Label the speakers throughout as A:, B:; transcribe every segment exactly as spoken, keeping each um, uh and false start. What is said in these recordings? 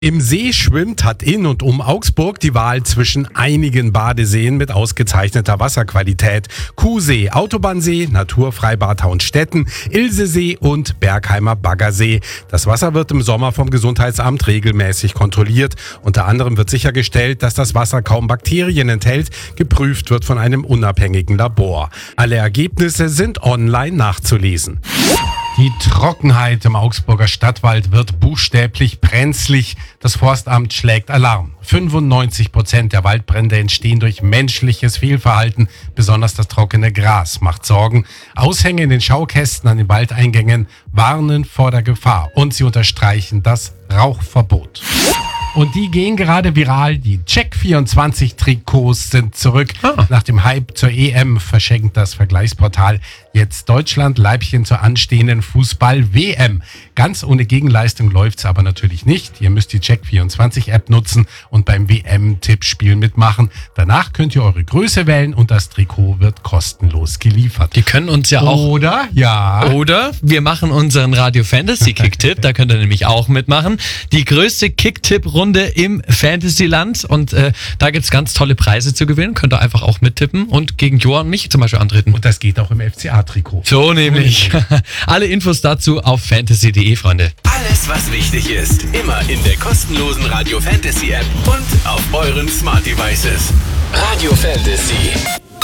A: Im See schwimmt, hat in und um Augsburg die Wahl zwischen einigen Badeseen mit ausgezeichneter Wasserqualität. Kuhsee, Autobahnsee, Naturfreibad Taunstetten, Ilsesee und Bergheimer Baggersee. Das Wasser wird im Sommer vom Gesundheitsamt regelmäßig kontrolliert. Unter anderem wird sichergestellt, dass das Wasser kaum Bakterien enthält. Geprüft wird von einem unabhängigen Labor. Alle Ergebnisse sind online nachzulesen. Die Trockenheit im Augsburger Stadtwald wird buchstäblich brenzlig. Das Forstamt schlägt Alarm. fünfundneunzig Prozent der Waldbrände entstehen durch menschliches Fehlverhalten. Besonders das trockene Gras macht Sorgen. Aushänge in den Schaukästen an den Waldeingängen warnen vor der Gefahr. Und sie unterstreichen das Rauchverbot. Und die gehen gerade viral. Die Check vierundzwanzig Trikots sind zurück. Ah. Nach dem Hype zur E M verschenkt das Vergleichsportal jetzt Deutschland Leibchen zur anstehenden Fußball-W M. Ganz ohne Gegenleistung läuft's aber natürlich nicht. Ihr müsst die Check vierundzwanzig App nutzen und beim W M-Tippspiel mitmachen. Danach könnt ihr eure Größe wählen und das Trikot wird kostenlos geliefert.
B: Die können uns ja auch...
A: Oder? Ja.
B: Oder wir machen unseren Radio Fantasy Kicktipp. Da könnt ihr nämlich auch mitmachen. Die größte Kicktipp-Runde im Fantasyland. Und äh, da gibt's ganz tolle Preise zu gewinnen. Könnt ihr einfach auch mittippen und gegen Johann und mich zum Beispiel antreten.
A: Und das geht auch im F C A-Trikot.
B: So nämlich. Alle Infos dazu auf fantasy punkt de, Freunde.
C: Alles, was wichtig ist, immer in der kostenlosen Radio Fantasy App und auf euren Smart Devices. Radio Fantasy.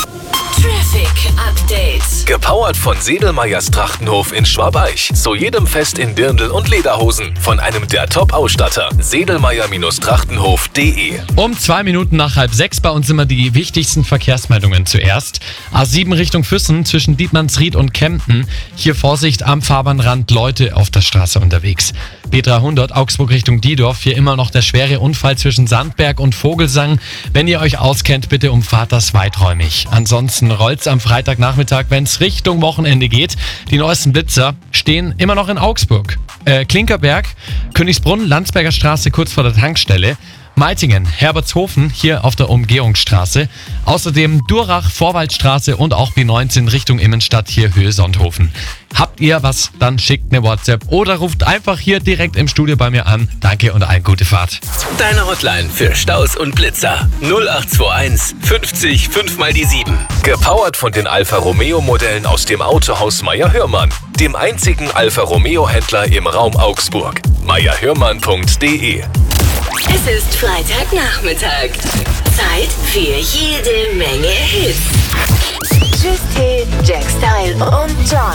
D: Traffic Update.
C: Gepowert von Sedelmeyers Trachtenhof in Schwabeich. Zu jedem Fest in Dirndl und Lederhosen. Von einem der Top-Ausstatter. Sedelmeyer Trachtenhof punkt de.
B: Um zwei Minuten nach halb sechs bei uns immer die wichtigsten Verkehrsmeldungen zuerst. A sieben Richtung Füssen zwischen Dietmannsried und Kempten. Hier Vorsicht am Fahrbahnrand, Leute auf der Straße unterwegs. B dreihundert Augsburg Richtung Diedorf. Hier immer noch der schwere Unfall zwischen Sandberg und Vogelsang. Wenn ihr euch auskennt, bitte umfahrt das weiträumig. Ansonsten rollt's am Freitagnachmittag, wenn es Richtung Wochenende geht. Die neuesten Blitzer stehen immer noch in Augsburg. Äh, Klinkerberg, Königsbrunn, Landsberger Straße kurz vor der Tankstelle. Meitingen, Herbertshofen, hier auf der Umgehungsstraße. Außerdem Durach, Vorwaldstraße und auch B neunzehn Richtung Innenstadt, hier Höhe Sonthofen. Habt ihr was, dann schickt eine WhatsApp oder ruft einfach hier direkt im Studio bei mir an. Danke und eine gute Fahrt.
C: Deine Hotline für Staus und Blitzer. null acht zwei eins fünfzig fünf mal die sieben. Gepowert von den Alfa Romeo Modellen aus dem Autohaus Meyer Hörmann. Dem einzigen Alfa Romeo Händler im Raum Augsburg. meyer hörmann punkt de.
D: Es ist Freitagnachmittag. Zeit für jede Menge Hits. Tschüss, Jack Style und John.